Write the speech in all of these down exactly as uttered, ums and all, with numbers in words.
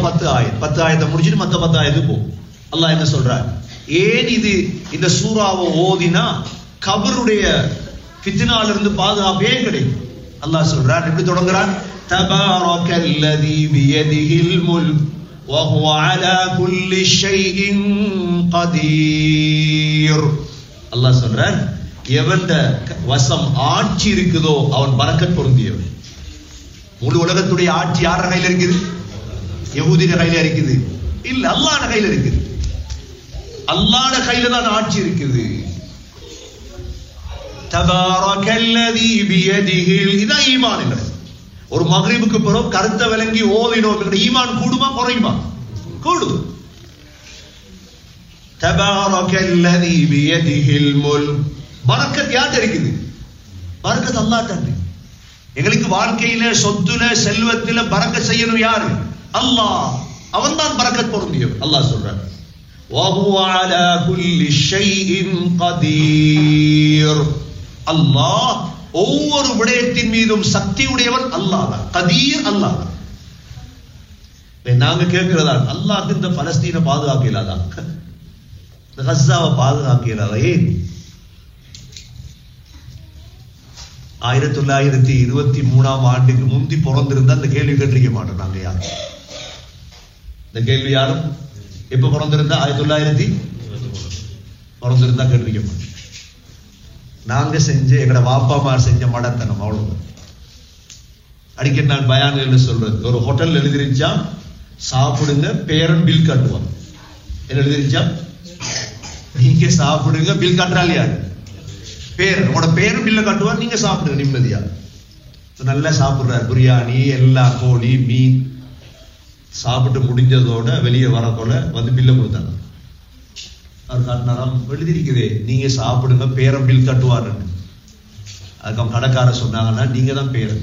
பத்து ஆயத் பத்து ஆயத்தை முடிச்சுட்டு மத்த பத்து ஆயத்துக்கு போ. அல்லாஹ் என்ன சொல்றார்? ஏன் இது இந்த சூறாவை ஓதினா கபருடைய ஃபித்னால இருந்து பாதுகாப்பே கிடைக்கும். அல்லாஹ் சொல்றார், எப்படி தொடங்குறான்? தபாரக்கல்லதி பியதிஹில் முல்க் வ ஹுவ அலா குல்லி ஷைஇன் கதீர். அல்லாஹ் சொல்றார், எவன்ட வசம் ஆட்சி இருக்குதோ அவன் பரக்கத் பொருந்தியவன். முழு உலகத்துடைய ஆட்சி யார கையில இருக்குது? யஹூதிக கையில இருக்குது? இல்ல, அல்லாஹ்ட கையில இருக்குது. அல்லாஹ்ட கையில தான் ஆட்சி இருக்குது. தபாரக்கல்லதி பியதிஹில். இதான் ஈமான். இல்லை, ஒரு மக்ரிபுக்கு பிறகு கருத்தை விளங்கி ஓதினோம், ஈமான் கூடுமா குறையுமா? கூடும். தபாரக்கல்லதி பியதிஹில் முல்க். பரக்கத் யார்ட்ட இருக்குது? பரக்கத் அல்லாஹ்ட்ட இருக்கு. எங்களுக்கு வாழ்க்கையில சொத்துல செல்வத்தில பரக்கத் செய்யணும் யாரு? அல்லாஹ். அவன் தான் பரக்கத் பொருந்தியவன். அல்லாஹ் சொல்றான், وَهُوَ عَلَى كُلِّ شَيْءٍ قَدِيرٌ. அல்லாஹ் ஒவ்வொரு விடயத்தின் மீதும் சக்தி உடையவன். அல்லாஹ் தான் கதீர். அல்லாஹ் தான். நாங்க கேட்கிறதா, அல்லாஹ் இந்த பலஸ்தீனை பாதுகாக்க இயலாதா? இந்த கஸ்ஸாவை பாதுகாக்க இயலாதா? ஏன்? ஆயிரத்தி தொள்ளாயிரத்தி இருபத்தி மூணாம் ஆண்டுக்கு முந்தி பிறந்திருந்தா இந்த கேள்வி கேட்டிருக்க மாட்டோம். நாங்க யாரும் இந்த கேள்வி யாரும் எப்ப பிறந்திருந்தா ஆயிரத்தி தொள்ளாயிரத்தி பிறந்திருந்தா கேட்டிருக்க மாட்டோம். நாங்க செஞ்ச எங்கட வாப்பாமார் செஞ்ச மடத்தனம் அவ்வளவு. அடிக்கடி நான் பயான்கள் சொல்றது, ஒரு ஹோட்டல் எழுதிருச்சா சாப்பிடுங்க பேரன் பில் காட்டுவான். என்ன எழுதிருச்சா? நீங்க சாப்பிடுங்க பில் காட்டுறாள் யாரு? பேர். உங்களோட பேரும் பில்ல காட்டுவார், நீங்க சாப்பிடுங்க நிம்மதியா. நல்லா சாப்பிடுறாரு, பிரியாணி எல்லா கோழி மீன் சாப்பிட்டு முடிஞ்சதோட வெளியே வரக்கொள்ள வந்து பில்ல கொடுத்தாங்க. அவர் காட்டினாராம், எழுதிருக்குதே நீங்க சாப்பிடுங்க பேரம் பில் கட்டுவாரு. அதுக்கு அவங்க கடைக்கார சொன்னாங்கன்னா, நீங்க தான் பேரன்,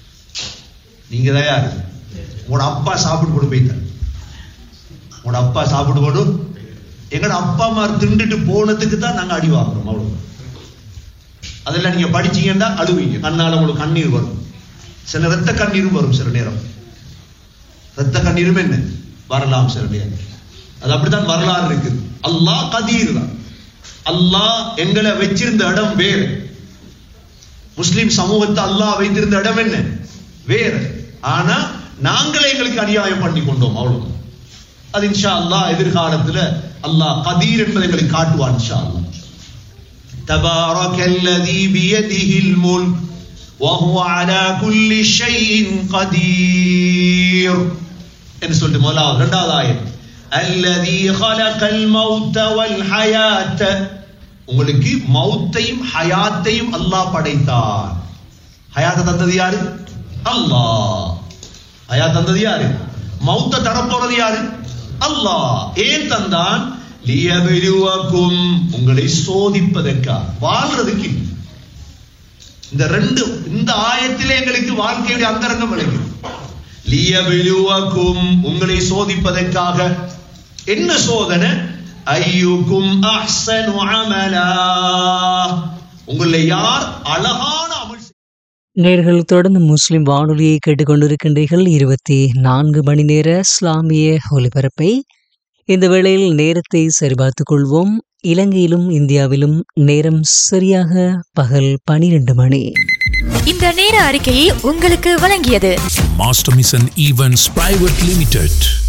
நீங்க தான் யாரு? உங்களோட அப்பா சாப்பிட்டு போட்டு போயிட்டார். உங்களோட அப்பா சாப்பிட்டு போட்டு எங்கட அப்பா அம்மா திண்டுட்டு போனதுக்கு தான் நாங்க அடி வாங்குறோம். அவ்வளவு. அதெல்லாம் நீங்க படிச்சீங்கன்னா அழுவீங்க, கண்ணால உங்களுக்கு கண்ணீர் வரும். சில ரத்த கண்ணீரும் வரும். சில நேரம் ரத்த கண்ணீரும் என்ன வரலாம் சில நேரம். அது அப்படித்தான் வரலாறு இருக்குது. அல்லாஹ் கதீர் தான். அல்லாஹ் எங்களை வச்சிருந்த இடம் வேறு. முஸ்லிம் சமூகத்தை அல்லாஹ் வைத்திருந்த இடம் என்ன வேறு. ஆனா நாங்களே எங்களுக்கு அநியாயம் பண்ணி கொண்டோம். அவ்வளவு. அது இன்ஷா அல்லாஹ் எதிர்காலத்துல அல்லாஹ் கதீர் என்பதை எங்களுக்கு காட்டுவான் இன்ஷா அல்லாஹ். தபாரக்கல்லதி பியதிஹில் முல்க் வஹுவ அலா குல்லி ஷைஇன் கதீர் என்று சொல்லிட்டு முதலாவது. இரண்டாவது ஆயத், அல்லதி ஹலகல் மௌத வல் ஹயாத்த. உங்களுக்கு மௌத்தையும் ஹயாத்தையும் அல்லாஹ் படைத்தார். ஹயாத்தை தந்தது யாரு? அல்லாஹ். ஹயாத் தந்தது யாரு? மௌத்த தரப்போறது யாரு? அல்லாஹ். ஏன் தந்தான்? லியபிலுவக்கும், உங்களை சோதிப்பதற்கா, வாழ்றதுக்கு. இந்த ரெண்டு இந்த ஆயத்திலே எங்களுக்கு வாழ்க்கையுடைய அந்தரங்கம் விளங்கும். லியபிலுவக்கும், உங்களை சோதிப்பதற்காக. என்ன சோதனை? ஐயுக்கும் அஹ்ஸனு அமலா, உங்களை யார் அழகான அமல். நேர்கள் தொடர்ந்து முஸ்லிம் வானொலியை கேட்டுக்கொண்டிருக்கின்றீர்கள். இருபத்தி நான்கு மணி நேர இஸ்லாமிய ஒலிபரப்பை. இந்த வேளையில் நேரத்தை சரிபார்த்துக் கொள்வோம். இலங்கையிலும் இந்தியாவிலும் நேரம் சரியாக பகல் பனிரெண்டு மணி. இந்த நேர அறிக்கையை உங்களுக்கு வழங்கியது master mission events private limited.